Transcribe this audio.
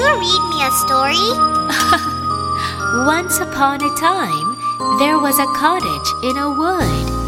read me a story? Once upon a time, there was a cottage in a wood.